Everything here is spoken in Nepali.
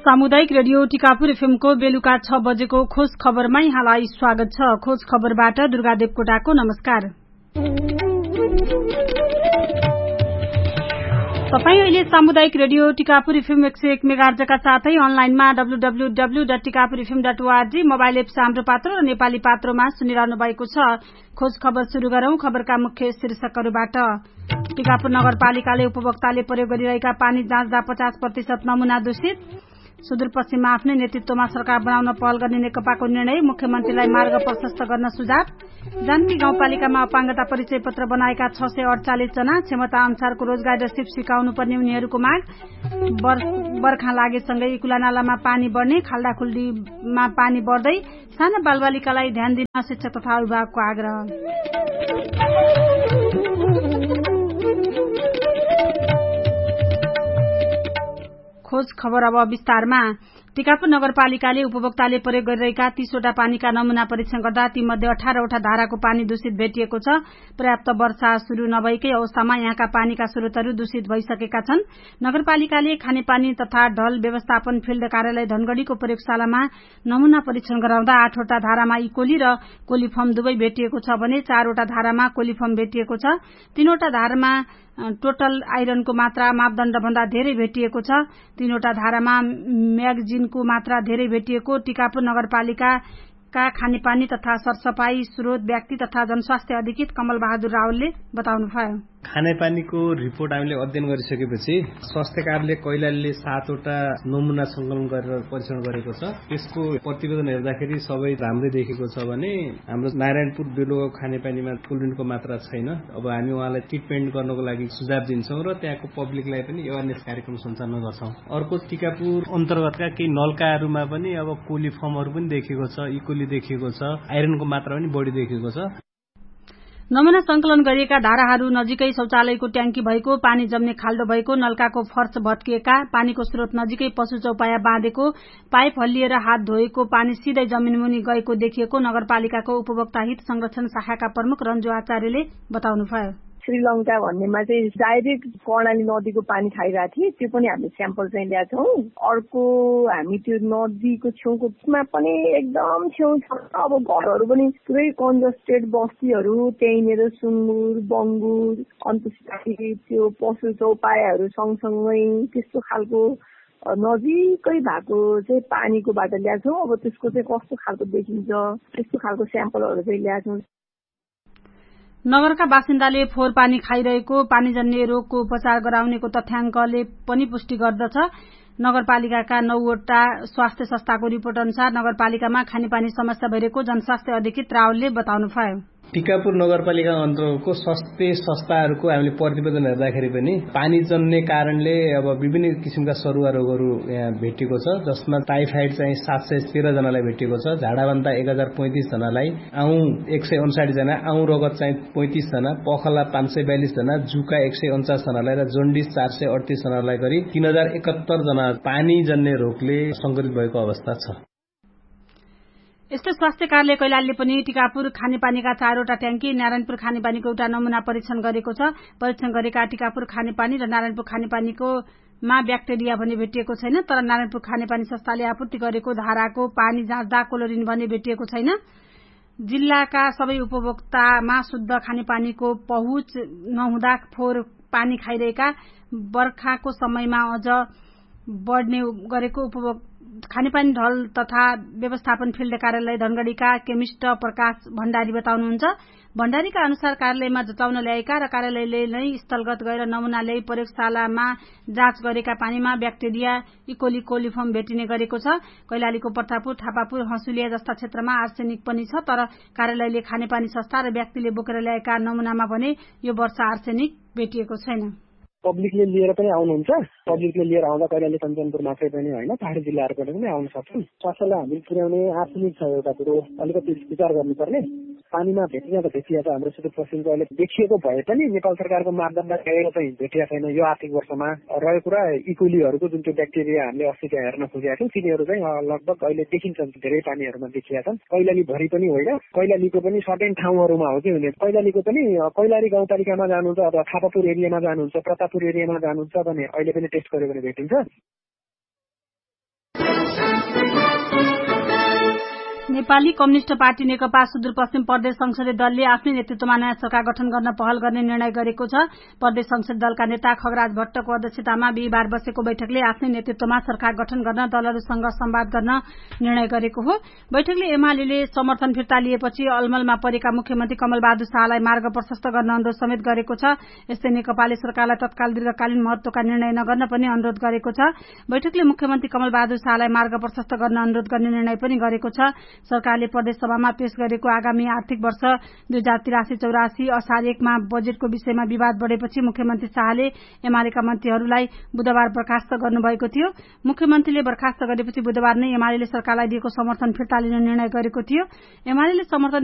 सामुदायिक रेडियो टिकापुर एफएमको बेलुका 6 बजेको खोज खबरमा यहाँलाई स्वागत छ। खोज खबरबाट दुर्गा देवकोटाको नमस्कार। तपाई अहिले सामुदायिक रेडियो टिकापुर एफएम 101 मेगाहर्जका साथै अनलाइनमा www.tikapurfm.org मोबाइल एप हाम्रो पात्र र नेपाली पात्रोमा सुनिरहनु भएको छ। खोज खबर शुरू गरौं। खबरका मुख्य शीर्षकहरूबाट। टिकापुर नगरपालिकाले उपभोक्ताले प्रयोग गरिरहेका पानी जाँच्दा 50% नमूना दूषित। सुदूरपश्चिममा आफ्नै नेतृत्वमा सरकार बनाउन पहल गर्ने नेकपाको निर्णय। मुख्यमन्त्रीलाई मार्ग प्रशस्त गर्न सुझाव। जानकी गाउँपालिकामा अपाङ्गता परिचय पत्र बनाएका 648 जना। क्षमता अनुसारको रोजगार र सिप सिकाउनु पर्ने उनीहरूको माग। बर्खा लागेसँगै कुलानालामा पानी बढ्ने। खाल्डाखुल्डीमा पानी बढ्दै साना बालबालिकालाई ध्यान दिन शिक्षक तथा अभिभावकको आग्रह। खोज खबर अब विस्तारमा। टिकापुर नगरपालिकाले उपभोक्ताले प्रयोग गरिरहेका 30 वटा पानीका नमूना परीक्षण गर्दा तीमध्ये 18 वटा धाराको पानी दूषित भेटिएको छ। पर्याप्त वर्षा शुरू नभएकै अवस्थामा यहाँका पानीका स्रोतहरू दूषित भइसकेका छन्। नगरपालिकाले खानेपानी तथा ढल व्यवस्थापन फिल्ड कार्यालय धनगढ़ीको प्रयोगशालामा नमूना परीक्षण गराउँदा 8 वटा धारामा इकोली र कोलिफर्म दुवै भेटिएको छ भने 4 वटा धारामा कोलिफर्म भेटिएको छ। 3 वटा धारामा टोटल आइरनको मात्रा मापदण्ड भन्दा धेरै भेटिएको छ। 3 वटा धारामा म्यागजिनको मात्रा धेरै भेटिएको टिकापुर नगरपालिकाका खानेपानी तथा सरसफाई स्रोत व्यक्ति तथा जनस्वास्थ्य अधिकृत कमल बहादुर रावलले बताउनुभयो। खानेपानीको रिपोर्ट हामीले अध्ययन गरिसकेपछि स्वास्थ्य कार्यालय कैलालीले 7 वटा नमूना संकलन गरेर परीक्षण गरेको छ। त्यसको प्रतिवेदन हेर्दाखेरि सबै राम्रै देखेको छ भने हाम्रो नारायणपुर बेलुगाउँ खानेपानीमा क्लोरिनको मात्रा छैन। अब हामी उहाँलाई ट्रिटमेन्ट गर्नको लागि सुझाव दिन्छौं र त्यहाँको पब्लिकलाई पनि एवेरनेस कार्यक्रम सञ्चालन गर्छौं। अर्को टिकापुर अन्तर्गतका केही नलकाहरूमा पनि अब कोलिफर्महरू पनि देखिएको छ, इकोली देखिएको छ, आइरनको मात्रा पनि बढी देखिएको छ। नमूना संकलन गरिएका धाराहरू नजिकै शौचालयको ट्याङ्की भएको, पानी जम्ने खाल्डो भएको, नलकाको फर्श भत्किएका, पानीको स्रोत नजिकै पशु चौपाया बाँधेको, पाइप हल्लिएर हात धोएको पानी सिधै जमिनमुनि गएको देखिएको नगरपालिकाको उपभोक्ता हित संरक्षण शाखाका प्रमुख रञ्जु आचार्यले बताउनुभयो। श्रीलंका भन्नेमा चाहिँ डाइरेक्ट कर्णाली नदीको पानी खाइरहेको थिए, त्यो पनि हामीले स्याम्पल चाहिँ ल्याएको छौँ। अर्को हामी त्यो नदीको छेउमा पनि एकदम छेउ छ। अब घरहरू पनि पुरै कन्जस्टेड बस्तीहरू, त्यहीँनिर सुँगुर बङ्गुर अन्तखेरि त्यो पशु चौपायाहरू सँगसँगै त्यस्तो खालको नजिकै भएको चाहिँ पानीको बाट ल्याएको छौँ। अब त्यसको चाहिँ कस्तो खालको देखिन्छ त्यस्तो खालको स्याम्पलहरू चाहिँ ल्याएको छौँ। नगरका बासिन्दाले फोहोर पानी खाइरहेको पानीजन्य रोगको उपचार गराउनेको तथ्याङ्कले पनि पुष्टि गर्दछ। नगरपालिकाका 9 वटा स्वास्थ्य संस्थाको रिपोर्ट अनुसार नगरपालिकामा खानेपानी समस्या भइरहेको जनस्वास्थ्य अधिकृत रावलले बताउनुभयो। टिकापुर नगरपालिका अन्तर्गतको स्वास्थ्य संस्थाहरूको हामीले प्रतिवेदन हेर्दाखेरि पनि पानी जन्ने कारणले अब विभिन्न किसिमका सरुवा रोगहरू यहाँ भेटिएको छ, जसमा टाइफाइड चाहिँ 713 जनालाई भेटिएको छ, झाडाबान्ता 1035 जनालाई, आउँ 159 जना, आउँ रगत चाहिँ 35 जना, पखला 542 जना, जुका 149 जनालाई र जन्डिस 438 जनालाई गरी 3071 जना पानी जन्ने रोगले संक्रमित भएको अवस्था छ। यस्तै स्वास्थ्य कार्यालय कैलालीले पनि टिकापुर खानेपानीका 4 वटा ट्याङ्की, नारायणपुर खानेपानीको एउटा नमूना परीक्षण गरेको छ। परीक्षण गरेका टिकापुर खानेपानी र नारायणपुर खानेपानीको मा ब्याक्टेरिया भने भेटिएको छैन, तर नारायणपुर खानेपानी संस्थाले आपूर्ति गरेको धाराको पानी जाँच्दा क्लोरिन भने भेटिएको छैन। जिल्लाका सबै उपभोक्तामा शुद्ध खानेपानीको पहुँच नहुँदा फोहोर पानी खाइरहेका, बर्खाको समयमा अझ बढ्ने गरेको खानेपानी ढल तथा व्यवस्थापन फिल्ड कार्यालय धनगढ़ीका केमिस्ट प्रकाश भण्डारी बताउनुहुन्छ। भण्डारीका अनुसार कार्यालयमा जचाउन ल्याएका र कार्यालयले नै स्थलगत गएर नमूना ल्याई प्रयोगशालामा जाँच गरेका पानीमा ब्याक्टेरिया इकोली कोलिफर्म भेटिने गरेको छ। कैलालीको प्रतापपुर, थापापुर, हँसुलिया जस्ता क्षेत्रमा आर्सेनिक पनि छ, तर कार्यालयले खानेपानी संस्था र व्यक्तिले बोकेर ल्याएका नमूनामा भने यो वर्ष आर्सेनिक भेटिएको छैन। पब्लिकले लिएर पनि आउनुहुन्छ। पब्लिकले लिएर आउँदा कैलाली कञ्चनपुर मात्रै पनि होइन, पहाडी जिल्लाहरूबाट पनि आउन सक्छन्। स्वास्थ्यलाई हामीले पुर्याउने आर्सेनिक छ एउटा कुरो, अलिकति विचार गर्नुपर्ने। पानीमा भेटिया त भेटिया छ, हाम्रो सुदूरपश्चिमको अहिले देखिएको भए पनि नेपाल सरकारको मापदण्ड गएको चाहिँ भेटिया छैन। यो आर्थिक वर्षमा रहेको कुरा इकोलीहरूको जुन त्यो ब्याक्टेरिया हामीले अस्ति त्यहाँ हेर्न खोजेका छौँ, तिनीहरू चाहिँ लगभग अहिले देखिन्छन्, धेरै पानीहरूमा देखिएका छन्। कैलाली भरि पनि होइन, कैलालीको पनि सर्टेन ठाउँहरूमा हो कि हुने। कैलालीको पनि कैलाली गाउँपालिकामा जानुहुन्छ अथवा थापापुर एरियामा जानुहुन्छ, प्रतापपुर एरियामा जानुहुन्छ भने अहिले पनि टेस्ट गर्यो भने भेटिन्छ। नेपाली कम्युनिष्ट पार्टी नेकपा सुदूरपश्चिम प्रदेश संसदीय दलले आफ्नै नेतृत्वमा नयाँ सरकार गठन गर्न पहल गर्ने निर्णय गरेको छ। प्रदेश संसदीय दलका नेता खगराज भट्टको अध्यक्षतामा बिहीबार बसेको बैठकले आफ्नै नेतृत्वमा सरकार गठन गर्न दलहरूसँग संवाद गर्न निर्णय गरेको हो। बैठकले एमाले समर्थन फिर्ता लिएपछि अलमलमा परेका मुख्यमन्त्री कमलबहादुर शाहलाई मार्ग प्रशस्त गर्न अनुरोध समेत गरेको छ। यस्तै नेकपाले सरकारलाई तत्काल दीर्घकालीन महत्वका निर्णय नगर्न पनि अनुरोध गरेको छ। बैठकले मुख्यमन्त्री कमलबहादुर शाहलाई मार्ग प्रशस्त गर्न अनुरोध गर्ने निर्णय पनि गरेको छ। सरकारले प्रदेशसभामा पेश गरेको आगामी आर्थिक वर्ष 2083-84 असार 1 मा बजेटको विषयमा विवाद बढेपछि मुख्यमन्त्री शाहले एमालेका मन्त्रीहरूलाई बुधबार बर्खास्त गर्नुभएको थियो। मुख्यमन्त्रीले बर्खास्त गरेपछि बुधबार नै एमाले सरकारलाई दिएको समर्थन फिर्ता लिने निर्णय गरेको थियो। एमाले समर्थन